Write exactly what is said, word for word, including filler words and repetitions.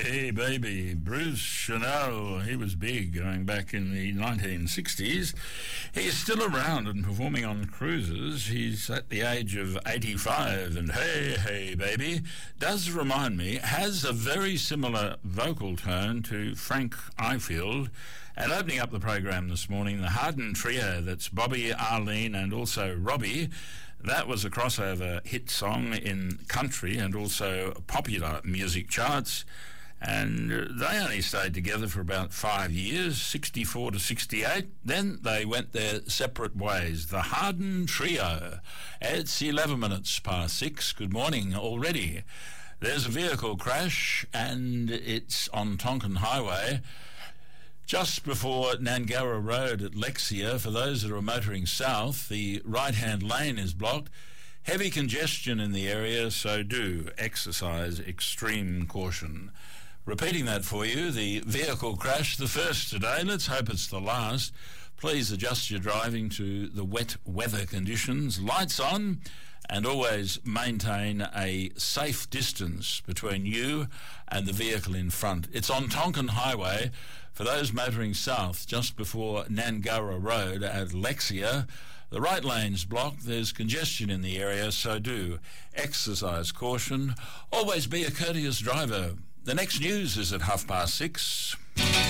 Hey Baby, Bruce Chanel, he was big going back in the nineteen sixties. He's still around and performing on cruises. He's at the age of eighty-five, and Hey Hey Baby does remind me, has a very similar vocal tone to Frank Ifield. And opening up the program this morning, the Harden Trio, that's Bobby, Arlene and also Robbie. That was a crossover hit song in country and also popular music charts. And they only stayed together for about five years, sixty-four to sixty-eight. Then they went their separate ways. The Harden Trio. It's eleven minutes past six. Good morning already. There's a vehicle crash and it's on Tonkin Highway, just before Nangara Road at Lexia. For those that are motoring south, the right-hand lane is blocked. Heavy congestion in the area, so do exercise extreme caution. Repeating that for you, the vehicle crash, the first today. Let's hope it's the last. Please adjust your driving to the wet weather conditions. Lights on, and always maintain a safe distance between you and the vehicle in front. It's on Tonkin Highway. For those motoring south, just before Nangara Road at Lexia, the right lane's blocked. There's congestion in the area, so do exercise caution. Always be a courteous driver. The next news is at half past six.